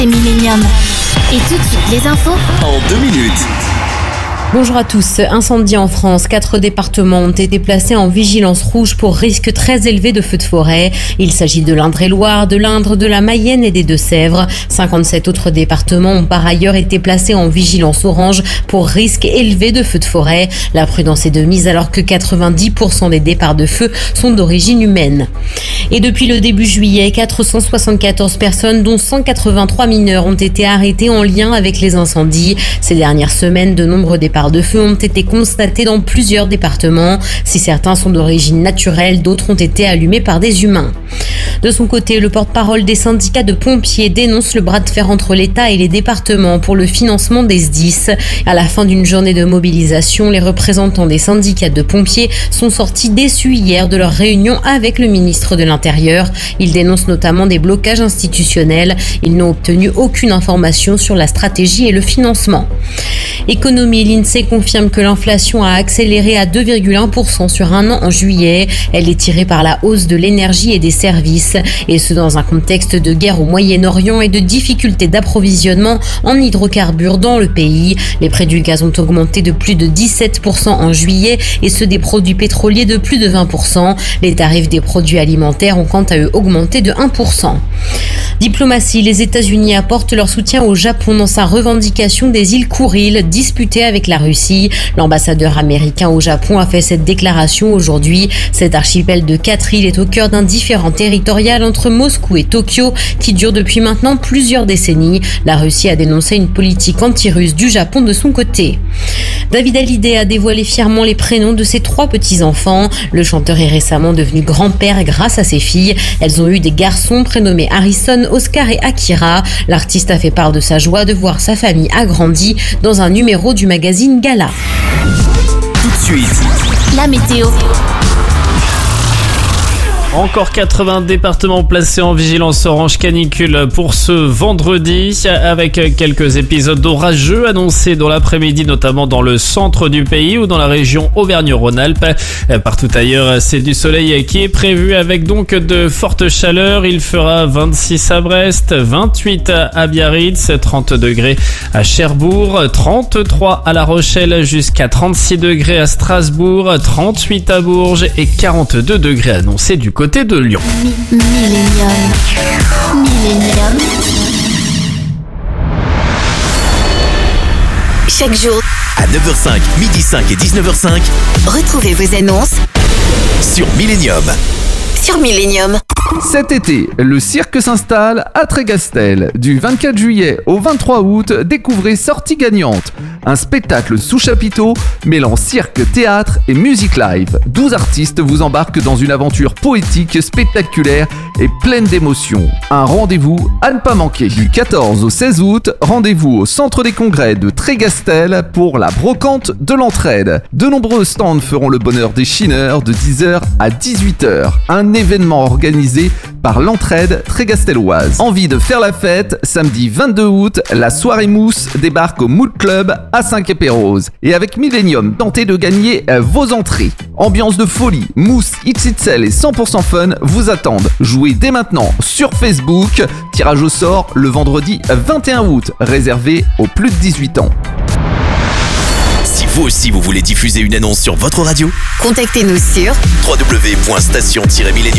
Et Millennium. Et tout de suite, les infos en 2 minutes. Bonjour à tous. Incendie en France. 4 départements ont été placés en vigilance rouge pour risque très élevé de feux de forêt. Il s'agit de l'Indre-et-Loire, de l'Indre, de la Mayenne et des Deux-Sèvres. 57 autres départements ont par ailleurs été placés en vigilance orange pour risque élevé de feux de forêt. La prudence est de mise alors que 90% des départs de feu sont d'origine humaine. Et depuis le début juillet, 474 personnes, dont 183 mineurs, ont été arrêtées en lien avec les incendies. Ces dernières semaines, de nombreux départs de feu ont été constatés dans plusieurs départements. Si certains sont d'origine naturelle, d'autres ont été allumés par des humains. De son côté, le porte-parole des syndicats de pompiers dénonce le bras de fer entre l'État et les départements pour le financement des SDIS. À la fin d'une journée de mobilisation, les représentants des syndicats de pompiers sont sortis déçus hier de leur réunion avec le ministre de l'Intérieur. Ils dénoncent notamment des blocages institutionnels. Ils n'ont obtenu aucune information sur la stratégie et le financement. Économie, l'INSEE confirme que l'inflation a accéléré à 2,1% sur un an en juillet. Elle est tirée par la hausse de l'énergie et des services. Et ce dans un contexte de guerre au Moyen-Orient et de difficultés d'approvisionnement en hydrocarbures dans le pays. Les prix du gaz ont augmenté de plus de 17% en juillet et ceux des produits pétroliers de plus de 20%. Les tarifs des produits alimentaires ont quant à eux augmenté de 1%. Diplomatie, les États-Unis apportent leur soutien au Japon dans sa revendication des îles Kouriles disputées avec la Russie. L'ambassadeur américain au Japon a fait cette déclaration aujourd'hui. Cet archipel de 4 îles est au cœur d'un différend territorial entre Moscou et Tokyo qui dure depuis maintenant plusieurs décennies. La Russie a dénoncé une politique anti-russe du Japon de son côté. David Hallyday a dévoilé fièrement les prénoms de ses 3 petits-enfants. Le chanteur est récemment devenu grand-père grâce à ses filles. Elles ont eu des garçons prénommés Harrison, Oscar et Akira. L'artiste a fait part de sa joie de voir sa famille agrandie dans un numéro du magazine Gala. Tout de suite, la météo. Encore 80 départements placés en vigilance orange canicule pour ce vendredi, avec quelques épisodes orageux annoncés dans l'après-midi, notamment dans le centre du pays ou dans la région Auvergne-Rhône-Alpes. Partout ailleurs, c'est du soleil qui est prévu avec donc de fortes chaleurs. Il fera 26 à Brest, 28 à Biarritz, 30 degrés à Cherbourg, 33 à La Rochelle, jusqu'à 36 degrés à Strasbourg, 38 à Bourges et 42 degrés annoncés du côté de Lyon. Millennium. Chaque jour, à 9h05, midi 5 et 19h05, retrouvez vos annonces sur Millennium. Cet été, le cirque s'installe à Trégastel. Du 24 juillet au 23 août, découvrez Sortie gagnante. Un spectacle sous chapiteau mêlant cirque, théâtre et musique live. 12 artistes vous embarquent dans une aventure poétique, spectaculaire et pleine d'émotions. Un rendez-vous à ne pas manquer. Du 14 au 16 août, rendez-vous au centre des congrès de Trégastel pour la brocante de l'entraide. De nombreux stands feront le bonheur des chineurs de 10h à 18h. Un événement organisé par l'entraide trégastelloise. Envie de faire la fête? Samedi 22 août, la soirée mousse débarque au Mood Club à Saint-Quay-Pérouse. Et avec Millennium, tentez de gagner vos entrées. Ambiance de folie, mousse, XXL et 100% fun vous attendent. Jouez dès maintenant sur Facebook. Tirage au sort le vendredi 21 août, réservé aux plus de 18 ans. Si vous aussi vous voulez diffuser une annonce sur votre radio, contactez-nous sur www.station-millennium.be